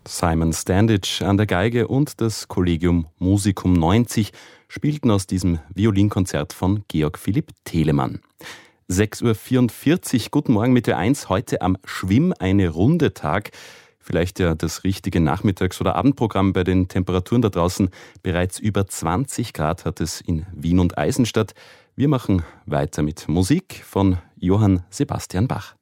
Simon Standage an der Geige und das Collegium Musicum 90 spielten aus diesem Violinkonzert von Georg Philipp Telemann. 6.44 Uhr, guten Morgen mit Ö1, heute am Schwimm-eine-Runde-Tag. Vielleicht ja das richtige Nachmittags- oder Abendprogramm bei den Temperaturen da draußen. Bereits über 20 Grad hat es in Wien und Eisenstadt. Wir machen weiter mit Musik von Johann Sebastian Bach.